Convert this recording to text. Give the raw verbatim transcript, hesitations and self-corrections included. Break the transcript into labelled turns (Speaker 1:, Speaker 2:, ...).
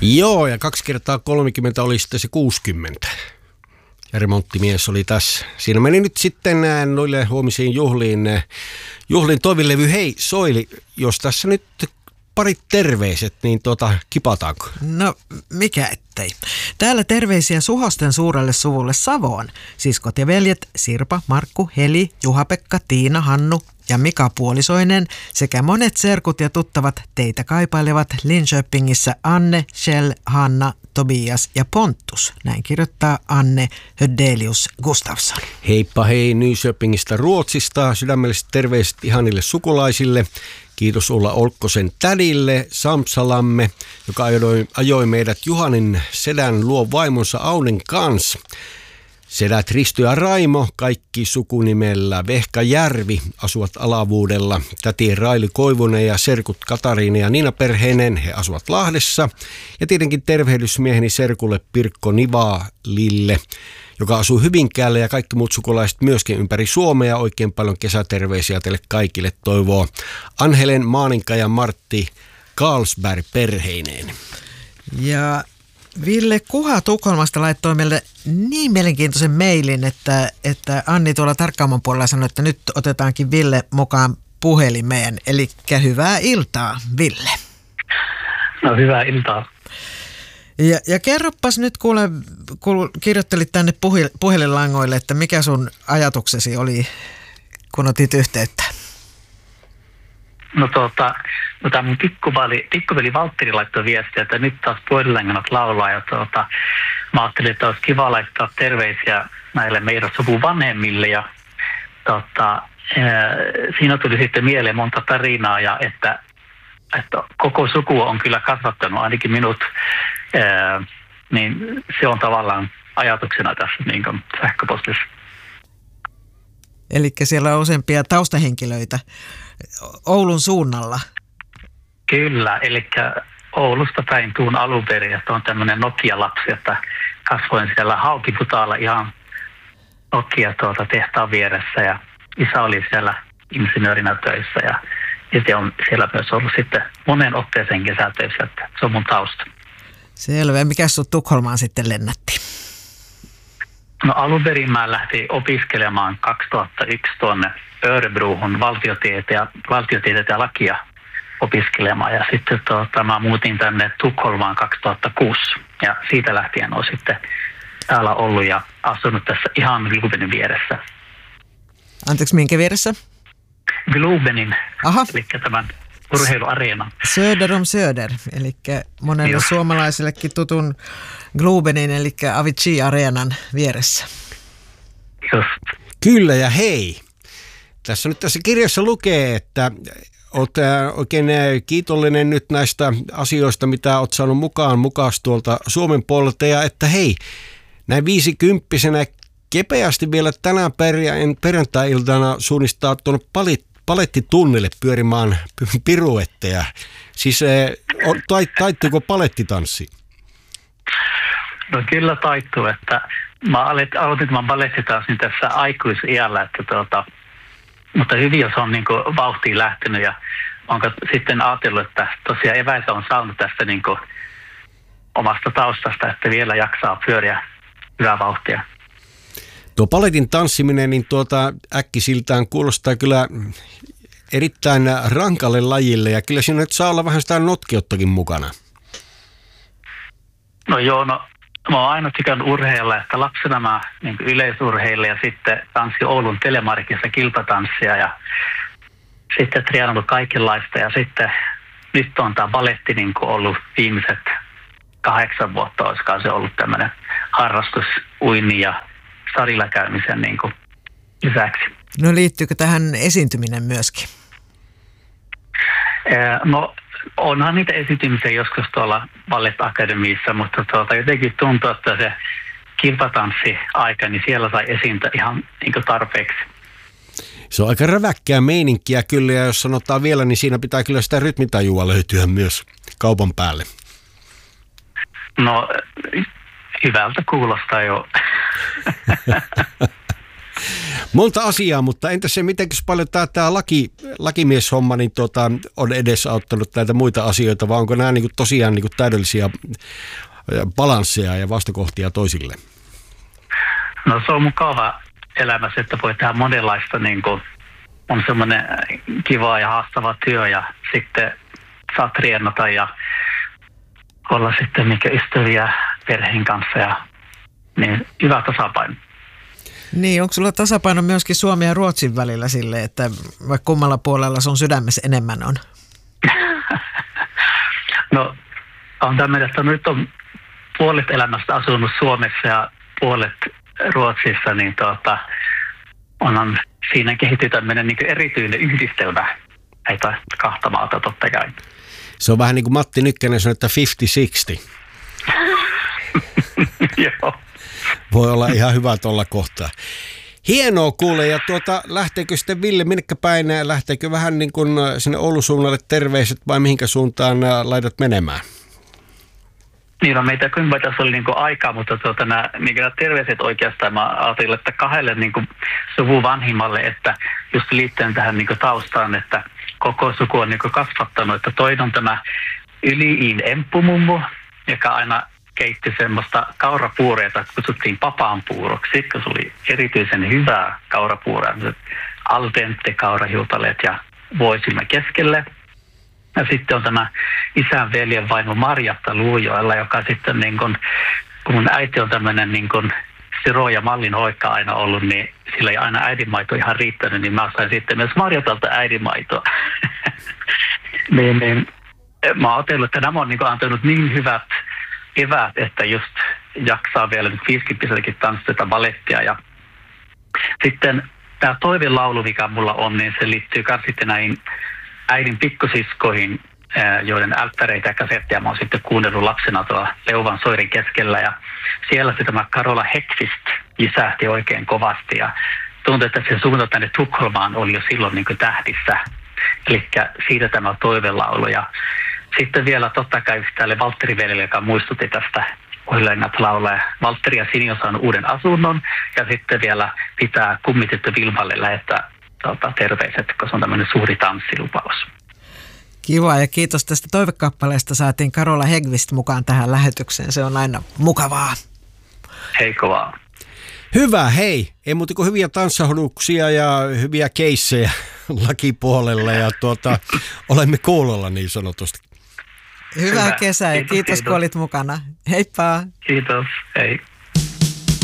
Speaker 1: Joo, ja kaksi kertaa kolmekymmentä oli sitten se kuusikymmentä. Ja remonttimies oli tässä. Siinä meni nyt sitten noille huomisiin juhliin, juhlin toivilevy hei soili, jos tässä nyt parit terveiset, niin tuota, kipataanko?
Speaker 2: No, mikä ettei. Täällä terveisiä Suhosten suurelle suvulle Savoon. Siskot ja veljet Sirpa, Markku, Heli, Juha-Pekka, Tiina, Hannu ja Mika Puolisoinen sekä monet serkut ja tuttavat teitä kaipailevat Linköpingissä Anne, Kjell, Hanna, Tobias ja Pontus. Näin kirjoittaa Anne Hödelius Gustafsson.
Speaker 1: Heippa hei Nyköpingistä Ruotsista. Sydämelliset terveiset ihanille sukulaisille. Kiitos Ulla Olkkosen tädille Samsalamme, joka ajoi, ajoi meidät Juhanin sedän luo vaimonsa Aunin kanssa. Sedät Risto ja Raimo, kaikki sukunimellä Vehka Järvi, asuvat Alavuudella. Täti Raili Koivunen ja serkut Katariina ja Niina perheinen, he asuvat Lahdessa. Ja tietenkin tervehdysmieheni serkulle Pirkko Nivalille, joka asuu Hyvinkäällä, ja kaikki muut sukulaiset myöskin ympäri Suomea. Oikein paljon kesäterveisiä teille kaikille toivoo Anhelen, Maaninka ja Martti Carlsberg perheineen.
Speaker 2: Ja Ville Kuha Tukholmasta laittoi meille niin mielenkiintoisen mailin, että, että Anni tuolla Tarkkaamon puolella sanoi, että nyt otetaankin Ville mukaan puhelimeen. Eli hyvää iltaa, Ville.
Speaker 3: No hyvää iltaa.
Speaker 2: Ja, ja kerropas nyt, kuule, kun kirjoittelit tänne puhi, puhelinlangoille, että mikä sun ajatuksesi oli, kun otit yhteyttä?
Speaker 3: No tuota, no tämä mun pikkuveli, pikkuveli Valtteri laittoi viestiä, että nyt taas puhelinlanganat laulaa, ja tuota, mä ajattelin, että olisi kiva laittaa terveisiä näille meidän suvun vanhemmille, ja tuota, siinä tuli sitten mieleen monta tarinaa, ja että, että koko suku on kyllä kasvattanut ainakin minut. Ää, niin se on tavallaan ajatuksena tässä niin kuin sähköpostissa.
Speaker 2: Eli siellä on useampia taustahenkilöitä Oulun suunnalla.
Speaker 3: Kyllä, eli Oulusta päin tuun alun perin, että on tämmöinen Nokia-lapsi, että kasvoin siellä Haukiputaalla ihan Nokia tuota tehtaan vieressä, ja isä oli siellä insinöörinä töissä, ja itse on siellä myös ollut sitten monen otteeseen kesätöissä, että se on mun tausta.
Speaker 2: Selvä. Mikä sut Tukholmaan sitten lennätti?
Speaker 3: No alun perin mä lähtin opiskelemaan kaksituhattayksi tuonne Örebrohun valtiotieteitä ja, valtiotieteitä ja lakia opiskelemaan. Ja sitten tuota, mä muutin tänne Tukholmaan kaksituhattakuusi. Ja siitä lähtien olen sitten täällä ollut ja asunut tässä ihan Globenin vieressä.
Speaker 2: Anteeksi, minkä vieressä?
Speaker 3: Globenin,
Speaker 2: Aha.
Speaker 3: eli tämän urheiluareena.
Speaker 2: Söder om Söder, eli monelle Joo. suomalaisellekin tutun Globenin, eli Avicii-areenan vieressä.
Speaker 3: Just.
Speaker 1: Kyllä, ja hei. Tässä nyt tässä kirjassa lukee, että olet oikein kiitollinen nyt näistä asioista, mitä olet saanut mukaan mukaan tuolta Suomen puolelta, ja että hei, näin viisikymppisenä kepeästi vielä tänään perjantai-iltana suunnistaa tuonne palit palettitunnille pyörimään piruetteja. Siis taittuuko palettitanssi?
Speaker 3: No kyllä taittuu, että mä aloitin tämän palettitanssin tässä aikuisiällä, että tuota, mutta hyvin jos on niin kuin vauhtiin lähtenyt, ja onko sitten ajatellut, että tosiaan eväitä on saanut tästä niin kuin omasta taustasta, että vielä jaksaa pyöriä hyvää vauhtia.
Speaker 1: Tuo paletin tanssiminen, niin tuota äkkisiltään kuulostaa kyllä erittäin rankalle lajille, ja kyllä siinä nyt saa olla vähän sitä notkeuttakin mukana.
Speaker 3: No joo, no mä oon aina tykännyt urheilla, että lapsena mä niin yleisurheille ja sitten tanssin Oulun Telemarkissa kilpatanssia ja sitten treenannut kaikenlaista, ja sitten nyt on tämä baletti niin ollut viimeiset kahdeksan vuotta, olisiko se ollut tämmöinen harrastus uinnin ja sarilla käymisen niin kuin lisäksi.
Speaker 2: No liittyykö tähän esiintyminen myöskin?
Speaker 3: No onhan niitä esiintymisiä joskus tuolla Ballet Akademiissa, mutta tuota, jotenkin tuntuu, että se kilpatanssi-aika, niin siellä sai esiintyä ihan niin kuin tarpeeksi.
Speaker 1: Se on aika räväkkää meininkiä kyllä, ja jos sanotaan vielä, niin siinä pitää kyllä sitä rytmitajua löytyä myös kaupan päälle.
Speaker 3: No hyvältä kuulostaa jo.
Speaker 1: Monta asiaa, mutta entä se, miten paljon tämä, tämä laki, lakimieshomma niin tuota, on edesauttanut näitä muita asioita, vai onko nämä niin kuin tosiaan niin kuin täydellisiä balansseja ja vastakohtia toisille?
Speaker 3: No se on mukava elämässä, että voi tehdä monenlaista, niin kuin, on semmoinen kiva ja haastava työ ja sitten saa treenata ja olla sitten niin ystäviä perheen kanssa ja niin hyvä tasapaino.
Speaker 2: Niin, onko sulla tasapaino myöskin Suomen ja Ruotsin välillä sille, että vaikka kummalla puolella sun sydämessä enemmän on?
Speaker 3: No on tämmöinen, että nyt on puolet elämästä asunut Suomessa ja puolet Ruotsissa, niin tuota, on, on siinä kehittyy tämmöinen niin erityinen yhdistelmä näitä kahta maata totta kai.
Speaker 1: Se on vähän niin kuin Matti Nykkänen sanoi, että viisikymmentä kuusikymmentä.
Speaker 3: Joo.
Speaker 1: Voi olla ihan hyvä tuolla kohtaa. Hienoa kuule, ja tuota, lähteekö sitten Ville minnekä päin, lähteekö vähän niin kuin sinne Oulun suunnalle terveiset vai mihinkä suuntaan laitat menemään?
Speaker 3: Niin, no meitä kyllä tässä oli niin kuin aikaa, mutta tuota, nämä, niin nämä terveiset oikeastaan mä ajattelin, että kahdelle niin kuin suvun vanhimmalle, että just liittyen tähän niin kuin taustaan, että koko suku on niin kuin kasvattanut, että toinen on tämä Yli-Iin emppumummu, joka aina keitti semmoista kaurapuurea, jota kutsuttiin papaanpuuroksi, koska se oli erityisen hyvää kaurapuurea, al dente kaurahiutaleet ja voisimme keskelle. Ja sitten on tämä isän veljen vaimo Marjatta Luujoella, joka sitten niin kun, kun mun äiti on tämmöinen niin kun Siro ja Mallin hoikka aina ollut, niin sillä ei aina äidinmaito ihan riittänyt, niin mä sain sitten myös Marjatalta äidinmaitoa. niin, niin, mä oon ajatellut, että nämä on niin kun antanut niin hyvät eväät, että just jaksaa vielä nyt viisikymppiselläkin tanssita balettia. Ja sitten tämä toivelaulu, mikä mulla on, niin se liittyy myös sitten näihin äidin pikkusiskoihin, joiden älppäreitä ja kasetteja mä oon sitten kuunnellut lapsena tuolla Leuvan soirin keskellä. Ja siellä se tämä Carola Häggkvist lisähti oikein kovasti. Ja tuntui, että se suunta tänne Tukholmaan oli jo silloin niin kuin tähdissä. Eli siitä tämä toivelaulu. Ja sitten vielä totta kai tälle Valtteri veljelle, joka muistutti tästä Oilengät laulaa. Valtteri ja Sini on saanut uuden asunnon. Ja sitten vielä pitää kummitettu Vilmalle lähettää tuota, terveiset, koska se on tämmöinen suuri tanssilupaus.
Speaker 2: Kiva ja kiitos tästä toivekappaleesta. Saatiin Carola Häggkvist mukaan tähän lähetykseen. Se on aina mukavaa.
Speaker 3: Hei kovaa.
Speaker 1: Hyvä, hei. Ei muuta kuin hyviä tanssahduksia ja hyviä keissejä lakipuolella ja tuota, olemme kuulolla niin sanotusti.
Speaker 2: Hyvää Hyvä. kesää ja kiitos, kiitos kun olit mukana. Heippa.
Speaker 3: Kiitos, hei.